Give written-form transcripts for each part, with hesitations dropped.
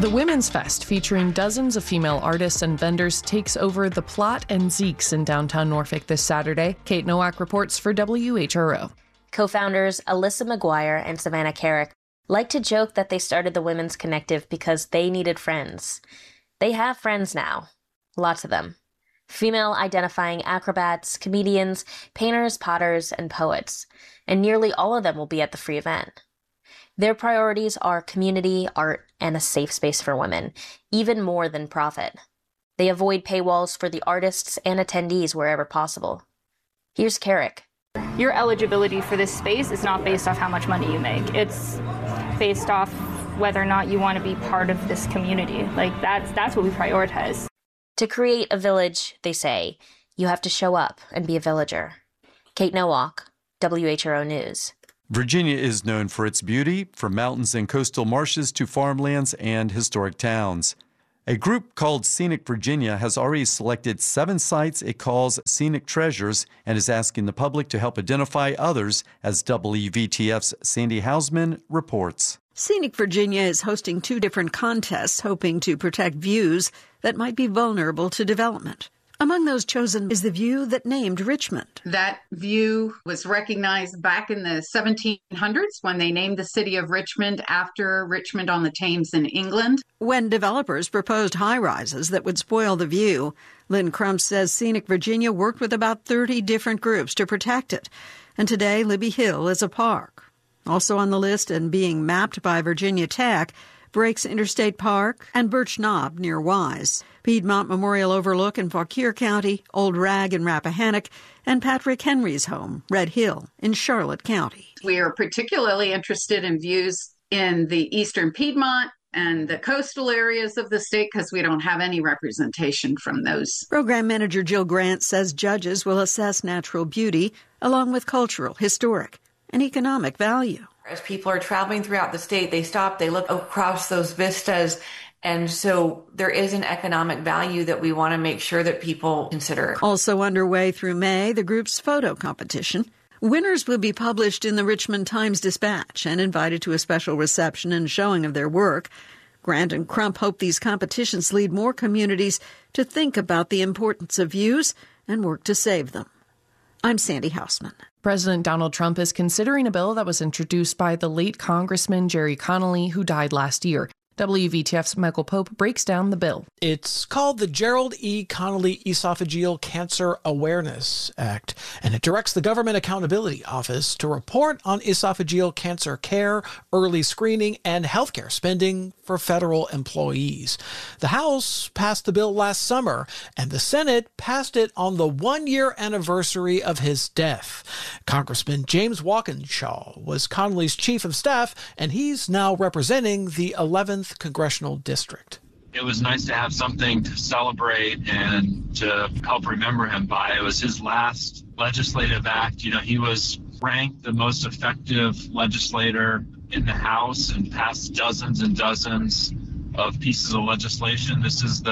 The Women's Fest, featuring dozens of female artists and vendors, takes over the Plot and Zeeks in downtown Norfolk this Saturday. Kate Nowak reports for WHRO. Co-founders Alyssa McGuire and Savannah Carrick like to joke that they started the Women's Connective because they needed friends. They have friends now. Lots of them. Female identifying acrobats, comedians, painters, potters, and poets. And nearly all of them will be at the free event. Their priorities are community, art, and a safe space for women, even more than profit. They avoid paywalls for the artists and attendees wherever possible. Here's Carrick. Your eligibility for this space is not based off how much money you make. It's based off whether or not you want to be part of this community. Like, that's what we prioritize. To create a village, they say, you have to show up and be a villager. Kate Nowak, WHRO News. Virginia is known for its beauty, from mountains and coastal marshes to farmlands and historic towns. A group called Scenic Virginia has already selected 7 sites it calls Scenic Treasures and is asking the public to help identify others, as WVTF's Sandy Hausman reports. Scenic Virginia is hosting 2 different contests hoping to protect views that might be vulnerable to development. Among those chosen is the view that named Richmond. That view was recognized back in the 1700s when they named the city of Richmond after Richmond on the Thames in England. When developers proposed high-rises that would spoil the view, Lynn Crump says Scenic Virginia worked with about 30 different groups to protect it. And today, Libby Hill is a park. Also on the list and being mapped by Virginia Tech, Breaks Interstate Park and Birch Knob near Wise, Piedmont Memorial Overlook in Fauquier County, Old Rag in Rappahannock, and Patrick Henry's home, Red Hill, in Charlotte County. We are particularly interested in views in the eastern Piedmont and the coastal areas of the state because we don't have any representation from those. Program Manager Jill Grant says judges will assess natural beauty along with cultural, historic, and economic value. As people are traveling throughout the state, they stop, they look across those vistas. And so there is an economic value that we want to make sure that people consider. Also underway through May, the group's photo competition. Winners will be published in the Richmond Times-Dispatch and invited to a special reception and showing of their work. Grant and Crump hope these competitions lead more communities to think about the importance of views and work to save them. I'm Sandy Hausman. President Donald Trump is considering a bill that was introduced by the late Congressman Jerry Connolly, who died last year. WVTF's Michael Pope breaks down the bill. It's called the Gerald E. Connolly Esophageal Cancer Awareness Act, and it directs the Government Accountability Office to report on esophageal cancer care, early screening, and healthcare spending for federal employees. The House passed the bill last summer, and the Senate passed it on the 1-year anniversary of his death. Congressman James Walkinshaw was Connolly's chief of staff, and he's now representing the 11th Congressional District. It was nice to have something to celebrate and to help remember him by. It was his last legislative act. You know, he was ranked the most effective legislator in the House and passed dozens and dozens of pieces of legislation. This is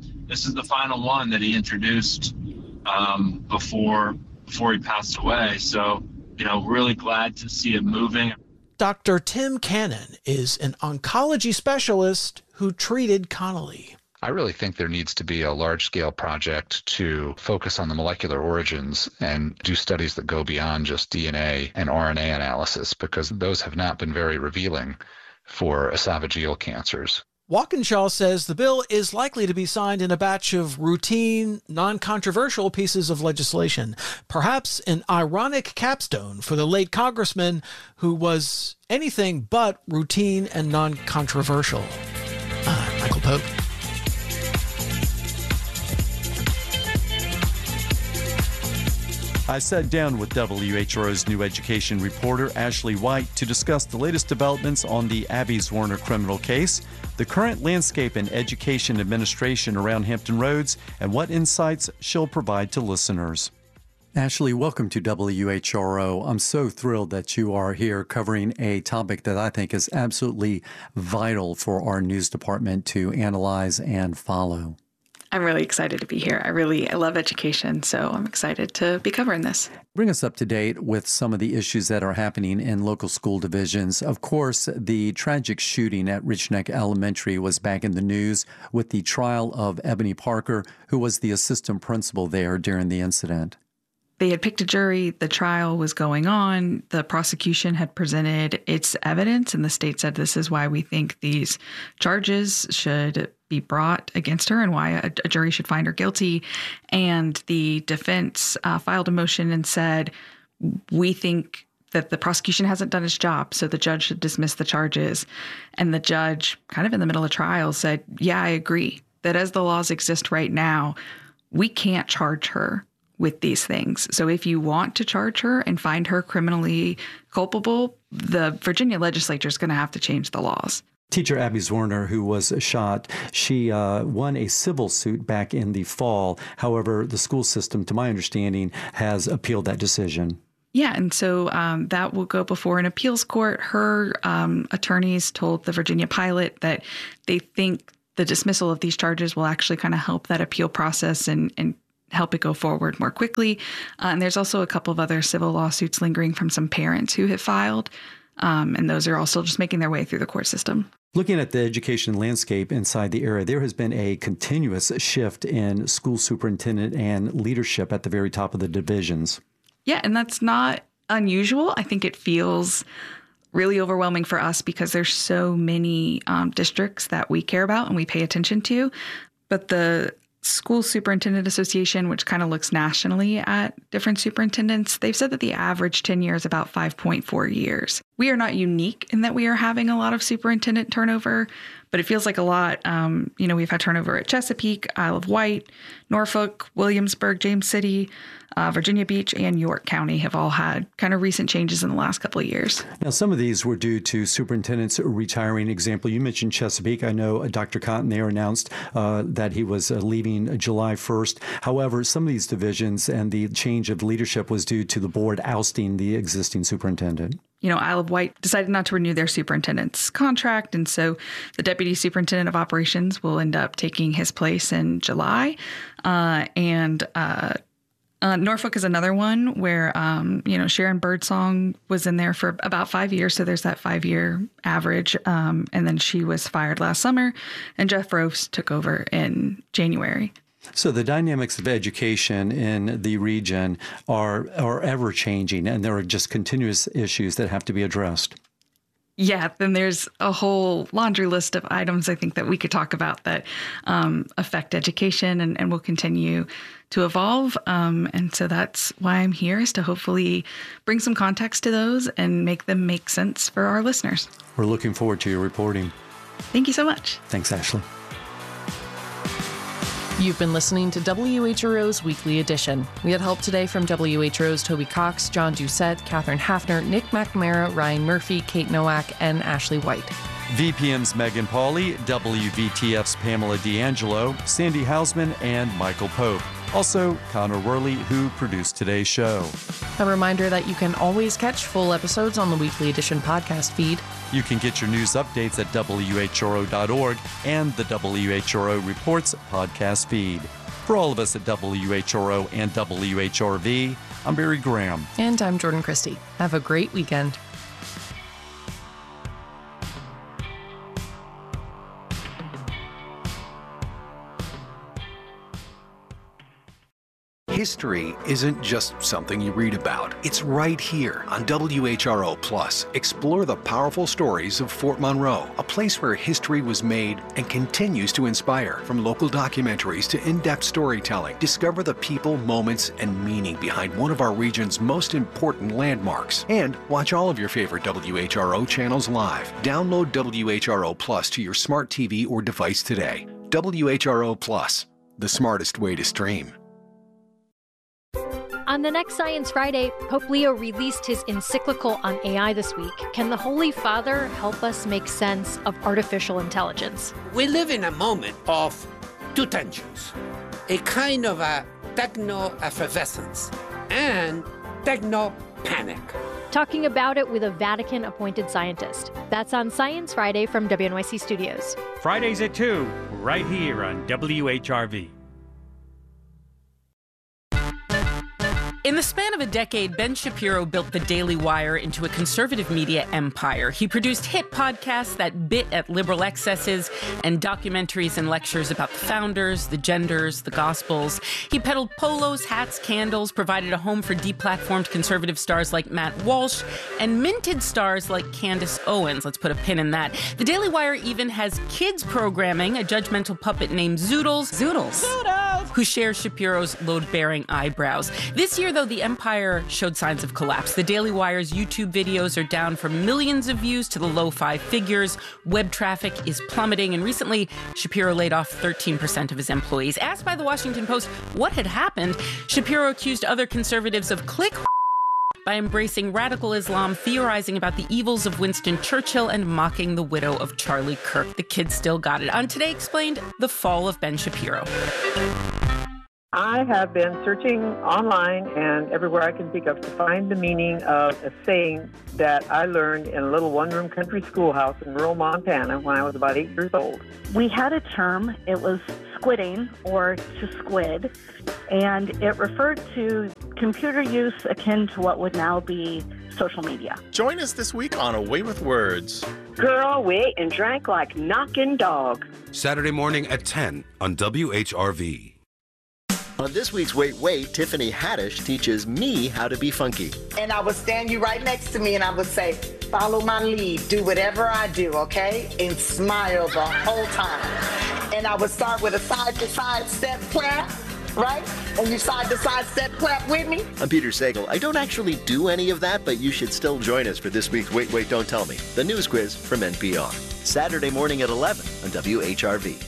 the final one that he introduced before he passed away. So, you know, really glad to see it moving. Dr. Tim Cannon is an oncology specialist who treated Connolly. I really think there needs to be a large-scale project to focus on the molecular origins and do studies that go beyond just DNA and RNA analysis, because those have not been very revealing for esophageal cancers. Walkinshaw says the bill is likely to be signed in a batch of routine, non-controversial pieces of legislation, perhaps an ironic capstone for the late congressman who was anything but routine and non-controversial. Michael Pope. I sat down with WHRO's new education reporter, Ashley White, to discuss the latest developments on the Abby Zwerner criminal case, the current landscape in education administration around Hampton Roads, and what insights she'll provide to listeners. Ashley, welcome to WHRO. I'm so thrilled that you are here covering a topic that I think is absolutely vital for our news department to analyze and follow. I'm really excited to be here. I love education, so I'm excited to be covering this. Bring us up to date with some of the issues that are happening in local school divisions. Of course, the tragic shooting at Rich Neck Elementary was back in the news with the trial of Ebony Parker, who was the assistant principal there during the incident. They had picked a jury. The trial was going on. The prosecution had presented its evidence, and the state said, this is why we think these charges should be brought against her and why a jury should find her guilty. And the defense filed a motion and said, we think that the prosecution hasn't done its job, so the judge should dismiss the charges. And the judge, kind of in the middle of trial, said, yeah, I agree that as the laws exist right now, we can't charge her with these things. So if you want to charge her and find her criminally culpable, the Virginia legislature is going to have to change the laws. Teacher Abby Zwerner, who was shot, she won a civil suit back in the fall. However, the school system, to my understanding, has appealed that decision. Yeah, and so that will go before an appeals court. Her attorneys told the Virginia Pilot that they think the dismissal of these charges will actually kind of help that appeal process and help it go forward more quickly. And there's also a couple of other civil lawsuits lingering from some parents who have filed. And those are also just making their way through the court system. Looking at the education landscape inside the area, there has been a continuous shift in school superintendent and leadership at the very top of the divisions. Yeah, and that's not unusual. I think it feels really overwhelming for us because there's so many districts that we care about and we pay attention to. But the School Superintendent Association, which kind of looks nationally at different superintendents, they've said that the average tenure is about 5.4 years. We are not unique in that we are having a lot of superintendent turnover, but it feels like a lot. We've had turnover at Chesapeake, Isle of Wight, Norfolk, Williamsburg, James City, Virginia Beach, and York County have all had kind of recent changes in the last couple of years. Now, some of these were due to superintendents retiring. Example, you mentioned Chesapeake. I know Dr. Cotton there announced that he was leaving July 1st. However, some of these divisions and the change of leadership was due to the board ousting the existing superintendent. Isle of Wight decided not to renew their superintendent's contract, and so the deputy superintendent of operations will end up taking his place in July. Norfolk is another one where, Sharon Birdsong was in there for about 5 years, so there's that 5-year average, and then she was fired last summer, and Jeff Rose took over in January. So the dynamics of education in the region are ever changing, and there are just continuous issues that have to be addressed. Yeah, then there's a whole laundry list of items I think that we could talk about that affect education and will continue to evolve. And so that's why I'm here, is to hopefully bring some context to those and make them make sense for our listeners. We're looking forward to your reporting. Thank you so much. Thanks, Ashley. You've been listening to WHRO's Weekly Edition. We had help today from WHRO's Toby Cox, John Doucette, Catherine Hafner, Nick McNamara, Ryan Murphy, Kate Nowak, and Ashley White. VPM's Megan Pauley, WVTF's Pamela D'Angelo, Sandy Hausman, and Michael Pope. Also, Connor Worley, who produced today's show. A reminder that you can always catch full episodes on the Weekly Edition podcast feed. You can get your news updates at WHRO.org and the WHRO Reports podcast feed. For all of us at WHRO and WHRV, I'm Barry Graham. And I'm Jordan Christie. Have a great weekend. History isn't just something you read about. It's right here on WHRO Plus. Explore the powerful stories of Fort Monroe, a place where history was made and continues to inspire. From local documentaries to in-depth storytelling, discover the people, moments, and meaning behind one of our region's most important landmarks. And watch all of your favorite WHRO channels live. Download WHRO Plus to your smart TV or device today. WHRO Plus, the smartest way to stream. On the next Science Friday, Pope Leo released his encyclical on AI this week. Can the Holy Father help us make sense of artificial intelligence? We live in a moment of two tensions, a kind of a techno-effervescence and techno-panic. Talking about it with a Vatican-appointed scientist. That's on Science Friday from WNYC Studios. Fridays at 2, right here on WHRV. In the span of a decade, Ben Shapiro built the Daily Wire into a conservative media empire. He produced hit podcasts that bit at liberal excesses and documentaries and lectures about the founders, the genders, the gospels. He peddled polos, hats, candles, provided a home for deplatformed conservative stars like Matt Walsh, and minted stars like Candace Owens. Let's put a pin in that. The Daily Wire even has kids programming, a judgmental puppet named Zoodles, who shares Shapiro's load-bearing eyebrows. This year, though, the empire showed signs of collapse. The Daily Wire's YouTube videos are down from millions of views to the low 5 figures. Web traffic is plummeting, and recently, Shapiro laid off 13% of his employees. Asked by the Washington Post what had happened, Shapiro accused other conservatives of click by embracing radical Islam, theorizing about the evils of Winston Churchill, and mocking the widow of Charlie Kirk. The kids still got it. On Today Explained, the fall of Ben Shapiro. I have been searching online and everywhere I can think of to find the meaning of a saying that I learned in a little one-room country schoolhouse in rural Montana when I was about 8 years old. We had a term, it was squidding, or to squid, and it referred to computer use akin to what would now be social media. Join us this week on Away with Words. Girl, we ate and drank like knocking dog. Saturday morning at 10 on WHRV. On this week's Wait, Wait, Tiffany Haddish teaches me how to be funky. And I would stand you right next to me and I would say, follow my lead, do whatever I do, okay? And smile the whole time. And I would start with a side-to-side step clap, right? And you side-to-side step clap with me. I'm Peter Sagal. I don't actually do any of that, but you should still join us for this week's Wait, Wait, Don't Tell Me, the news quiz from NPR. Saturday morning at 11 on WHRV.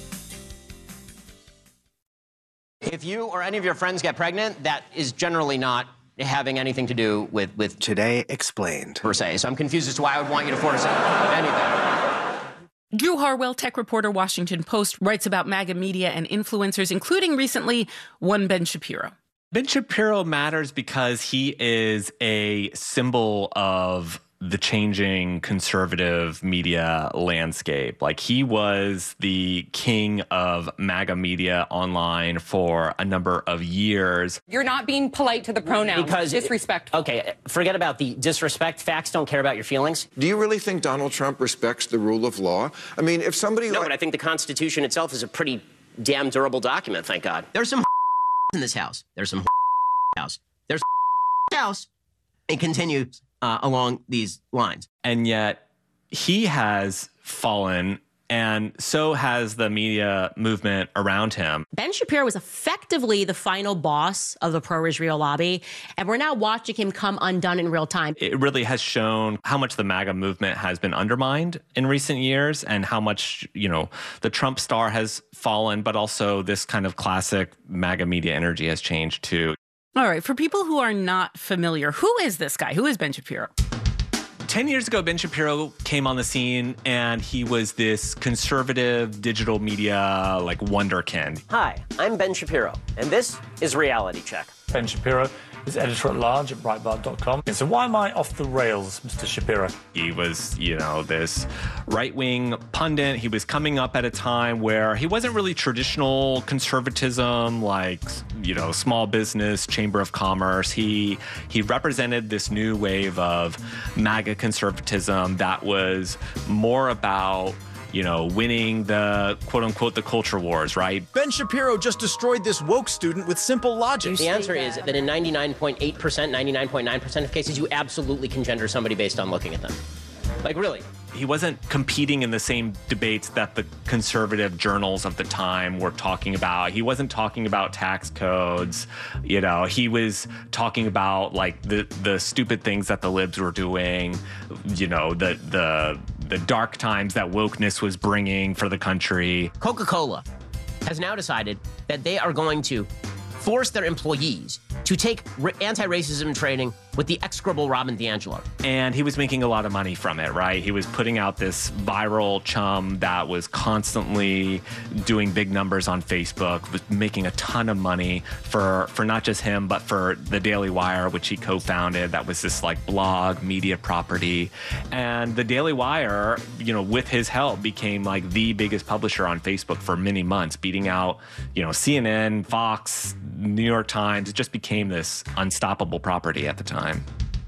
If you or any of your friends get pregnant, that is generally not having anything to do with Today Explained, per se. So I'm confused as to why I would want you to force anything. Drew Harwell, tech reporter, Washington Post, writes about MAGA media and influencers, including recently one Ben Shapiro. Ben Shapiro matters because he is a symbol of the changing conservative media landscape. Like, he was the king of MAGA media online for a number of years. You're not being polite to the pronouns. Because disrespectful. Okay, forget about the disrespect. Facts don't care about your feelings. Do you really think Donald Trump respects the rule of law? I mean, if somebody... No, but I think the Constitution itself is a pretty damn durable document, thank God. There's some in this house. There's some house. There's house. It continues along these lines. And yet he has fallen, and so has the media movement around him. Ben Shapiro was effectively the final boss of the pro-Israel lobby, and we're now watching him come undone in real time. It really has shown how much the MAGA movement has been undermined in recent years, and how much, the Trump star has fallen, but also this kind of classic MAGA media energy has changed too. All right, for people who are not familiar, who is this guy? Who is Ben Shapiro? 10 years ago, Ben Shapiro came on the scene, and he was this conservative digital media, wonderkind. Hi, I'm Ben Shapiro, and this is Reality Check. Ben Shapiro is editor-at-large at Breitbart.com. So why am I off the rails, Mr. Shapiro? He was, this right-wing pundit. He was coming up at a time where he wasn't really traditional conservatism, small business, chamber of commerce. He represented this new wave of MAGA conservatism that was more about winning the quote-unquote the culture wars, right? Ben Shapiro just destroyed this woke student with simple logic. The answer is that in 99.8%, 99.9% of cases, you absolutely can gender somebody based on looking at them. Really. He wasn't competing in the same debates that the conservative journals of the time were talking about. He wasn't talking about tax codes. He was talking about the stupid things that the libs were doing, the dark times that wokeness was bringing for the country. Coca-Cola has now decided that they are going to force their employees to take anti-racism training with the execrable Robin DiAngelo. And he was making a lot of money from it, right? He was putting out this viral chum that was constantly doing big numbers on Facebook, was making a ton of money for not just him, but for the Daily Wire, which he co-founded. That was this like blog media property. And the Daily Wire, with his help, became like the biggest publisher on Facebook for many months, beating out, CNN, Fox, New York Times. It just became this unstoppable property at the time.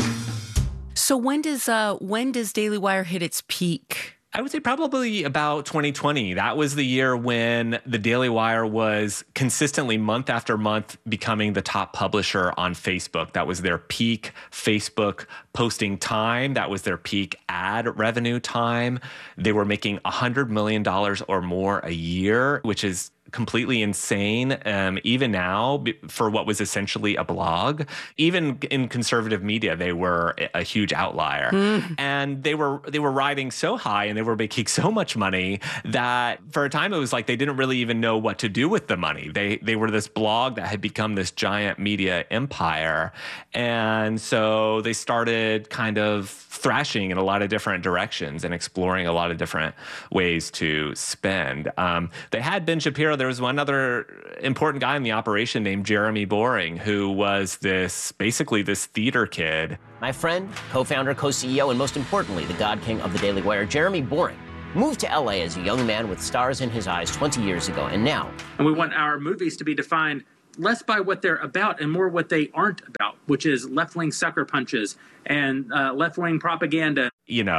So when does Daily Wire hit its peak? I would say probably about 2020. That was the year when the Daily Wire was consistently month after month becoming the top publisher on Facebook. That was their peak Facebook posting time. That was their peak ad revenue time. They were making $100 million or more a year, which is completely insane, even now, for what was essentially a blog. Even in conservative media, they were a huge outlier. And they were riding so high and they were making so much money that for a time it was like they didn't really even know what to do with the money. They were this blog that had become this giant media empire. And so they started kind of thrashing in a lot of different directions and exploring a lot of different ways to spend. They had Ben Shapiro. There was one other important guy in the operation named Jeremy Boring, who was basically this theater kid. My friend, co-founder, co-CEO, and most importantly, the God King of the Daily Wire, Jeremy Boring, moved to LA as a young man with stars in his eyes 20 years ago, and now... And we want our movies to be defined less by what they're about and more what they aren't about, which is left-wing sucker punches and left-wing propaganda.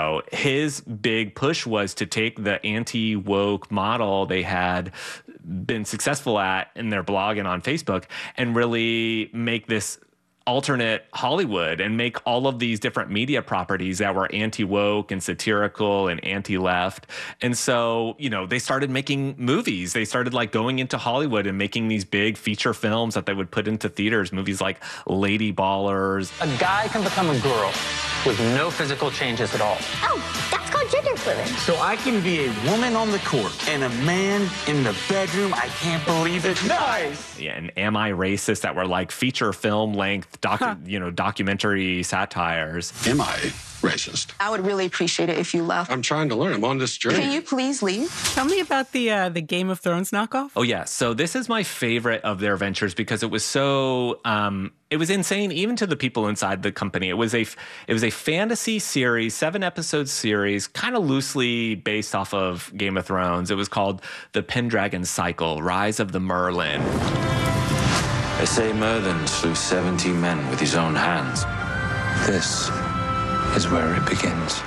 His big push was to take the anti-woke model they had been successful at in their blog and on Facebook and really make this alternate Hollywood and make all of these different media properties that were anti-woke and satirical and anti-left. And so, they started making movies. They started going into Hollywood and making these big feature films that they would put into theaters, movies like Lady Ballers. A guy can become a girl with no physical changes at all. Oh, that's called gender fluid. So I can be a woman on the court and a man in the bedroom. I can't believe it. Nice. Yeah, and Am I Racist that were feature film length documentary satires. Am I racist? I would really appreciate it if you left. I'm trying to learn. I'm on this journey. Can you please leave? Tell me about the Game of Thrones knockoff. Oh yeah, so this is my favorite of their ventures because it was so it was insane even to the people inside the company. It was a fantasy series, 7-episode series, kind of loosely based off of Game of Thrones. It was called The Pendragon Cycle: Rise of the Merlin. They say Merlin slew 70 men with his own hands. This is where it begins.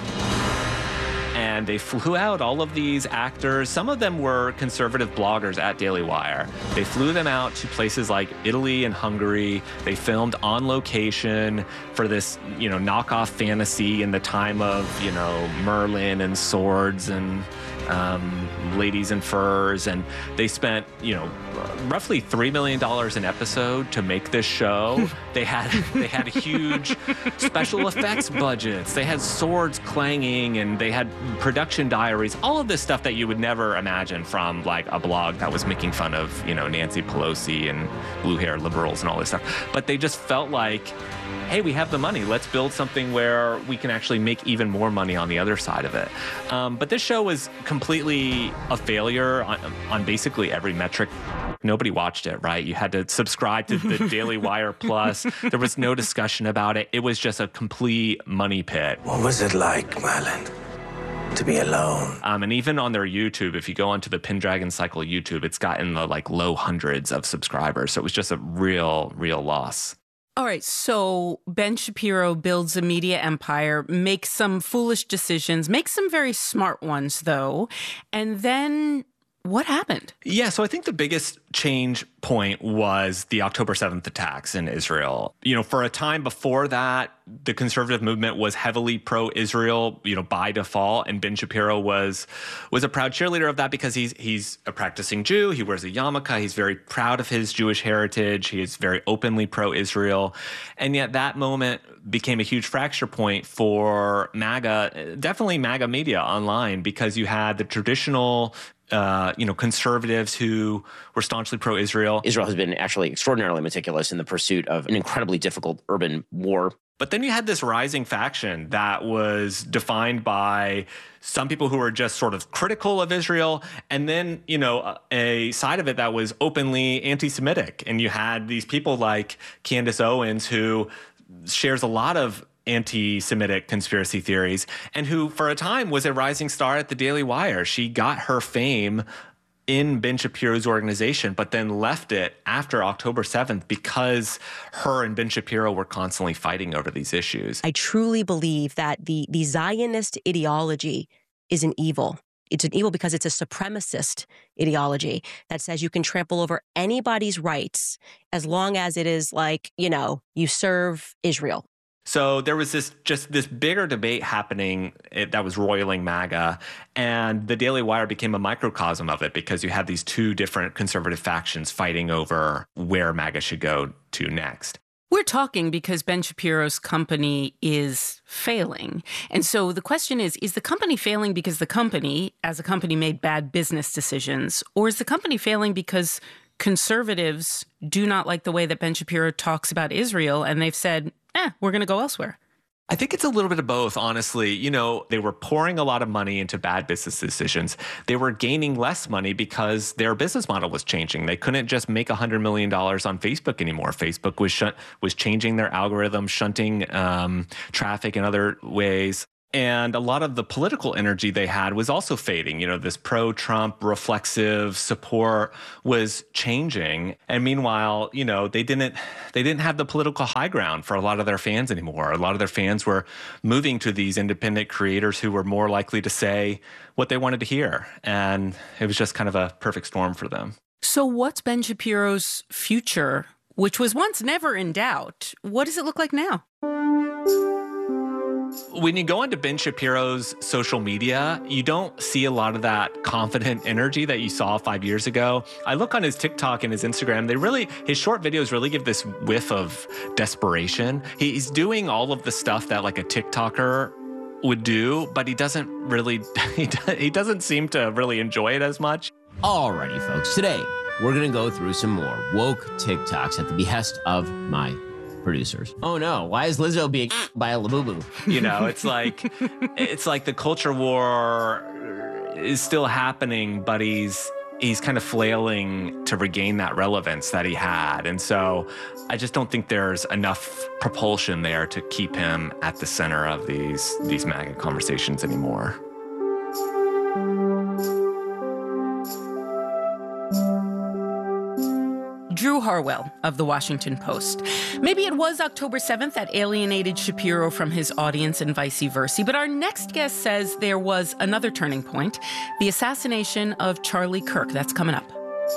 And they flew out all of these actors. Some of them were conservative bloggers at Daily Wire. They flew them out to places like Italy and Hungary. They filmed on location for this, knockoff fantasy in the time of, Merlin and swords and ladies in furs. And they spent, roughly $3 million an episode to make this show. They had huge special effects budgets. They had swords clanging and they had production diaries, all of this stuff that you would never imagine from a blog that was making fun of, Nancy Pelosi and blue-haired liberals and all this stuff. But they just felt like, hey, we have the money. Let's build something where we can actually make even more money on the other side of it. But this show was completely a failure on basically every metric. Nobody watched it, right? You had to subscribe to the Daily Wire Plus. There was no discussion about it. It was just a complete money pit. What was it like, Merlin, to be alone? And even on their YouTube, if you go onto the Pendragon Cycle YouTube, it's gotten the low hundreds of subscribers. So it was just a real loss. All right, so Ben Shapiro builds a media empire, makes some foolish decisions, makes some very smart ones, though. And then what happened? Yeah, so I think the biggest change point was the October 7th attacks in Israel. For a time before that, the conservative movement was heavily pro-Israel, by default. And Ben Shapiro was a proud cheerleader of that because he's a practicing Jew. He wears a yarmulke. He's very proud of his Jewish heritage. He is very openly pro-Israel. And yet that moment became a huge fracture point for MAGA, definitely MAGA media online, because you had the traditional conservatives who were staunchly pro-Israel. Israel has been actually extraordinarily meticulous in the pursuit of an incredibly difficult urban war. But then you had this rising faction that was defined by some people who were just sort of critical of Israel, and then, a side of it that was openly anti-Semitic. And you had these people like Candace Owens, who shares a lot of anti-Semitic conspiracy theories, and who for a time was a rising star at the Daily Wire. She got her fame in Ben Shapiro's organization, but then left it after October 7th because her and Ben Shapiro were constantly fighting over these issues. I truly believe that the Zionist ideology is an evil. It's an evil because it's a supremacist ideology that says you can trample over anybody's rights as long as it is you serve Israel. So there was this bigger debate happening that was roiling MAGA, and the Daily Wire became a microcosm of it because you had these two different conservative factions fighting over where MAGA should go to next. We're talking because Ben Shapiro's company is failing. And so the question is the company failing because the company, as a company, made bad business decisions, or is the company failing because conservatives do not like the way that Ben Shapiro talks about Israel, and they've said, we're going to go elsewhere? I think it's a little bit of both, honestly. They were pouring a lot of money into bad business decisions. They were gaining less money because their business model was changing. They couldn't just make $100 million on Facebook anymore. Facebook was changing their algorithm, shunting traffic in other ways. And a lot of the political energy they had was also fading. This pro-Trump reflexive support was changing. And meanwhile, they didn't have the political high ground for a lot of their fans anymore. A lot of their fans were moving to these independent creators who were more likely to say what they wanted to hear. And it was just kind of a perfect storm for them. So what's Ben Shapiro's future, which was once never in doubt? What does it look like now? When you go onto Ben Shapiro's social media, you don't see a lot of that confident energy that you saw 5 years ago. I look on his TikTok and his Instagram, his short videos really give this whiff of desperation. He's doing all of the stuff that like a TikToker would do, but he doesn't seem to really enjoy it as much. Alrighty, folks. Today, we're going to go through some more woke TikToks at the behest of my producers. Oh no, why is Lizzo being by a Labubu? It's like the culture war is still happening, but he's kind of flailing to regain that relevance that he had. And so I just don't think there's enough propulsion there to keep him at the center of these MAGA conversations anymore. Drew Harwell of The Washington Post. Maybe it was October 7th that alienated Shapiro from his audience and vice versa, but our next guest says there was another turning point, the assassination of Charlie Kirk. That's coming up.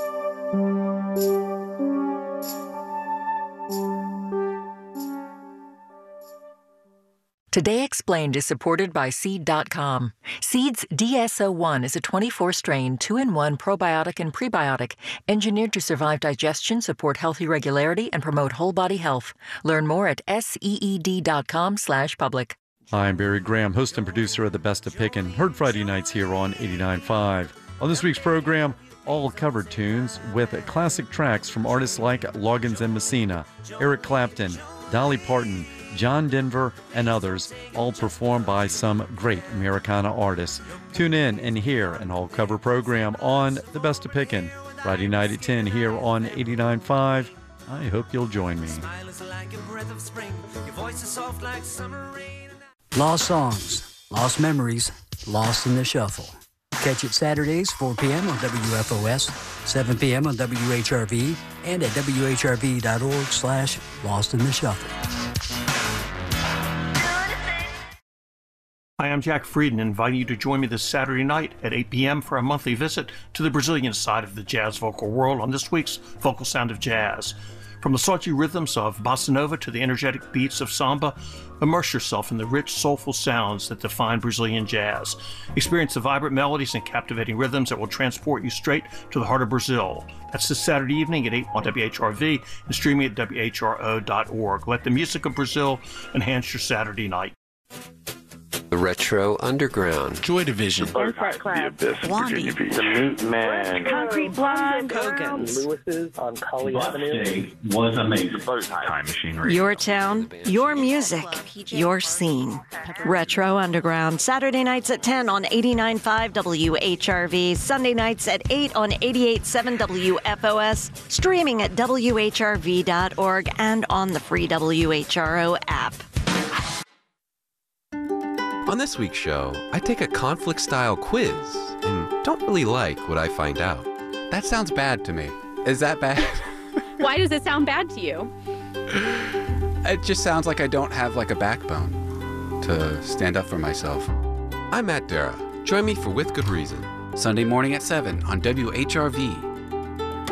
Today Explained is supported by Seed.com. Seed's DSO1 is a 24-strain, 2-in-1 probiotic and prebiotic engineered to survive digestion, support healthy regularity, and promote whole-body health. Learn more at SEED.com/public. Hi, I'm Barry Graham, host and producer of The Best of Pickin', heard Friday nights here on 89.5. On this week's program, all covered tunes with classic tracks from artists like Loggins and Messina, Eric Clapton, Dolly Parton, John Denver, and others, all performed by some great Americana artists. Tune in and hear an all-cover program on The Best of Pickin', Friday night at 10 here on 89.5. I hope you'll join me. Lost songs, lost memories, lost in the shuffle. Catch it Saturdays, 4 p.m. on WFOS, 7 p.m. on WHRV, and at WHRV.org/lostintheshuffle. Hi, I'm Jack Frieden, inviting you to join me this Saturday night at 8 p.m. for a monthly visit to the Brazilian side of the jazz vocal world on this week's Vocal Sound of Jazz. From the salty rhythms of bossa nova to the energetic beats of samba, immerse yourself in the rich, soulful sounds that define Brazilian jazz. Experience the vibrant melodies and captivating rhythms that will transport you straight to the heart of Brazil. That's this Saturday evening at 8 on WHRV and streaming at WHRO.org. Let the music of Brazil enhance your Saturday night. The Retro Underground. Joy Division. Insect Club. The Abyss. Blondie. The Meat Man. Concrete Blonde. Hogan's. Lewis's on Cully Avenue. Was amazing. Time Machine Radio. Your town, your music, your scene. Retro Underground. Saturday nights at 10 on 89.5 WHRV. Sunday nights at 8 on 88.7 WFOS. Streaming at WHRV.org and on the free WHRO app. On this week's show, I take a conflict-style quiz and don't really like what I find out. That sounds bad to me. Is that bad? Why does it sound bad to you? It just sounds like I don't have like a backbone to stand up for myself. I'm Matt Dara. Join me for With Good Reason. Sunday morning at 7 on WHRV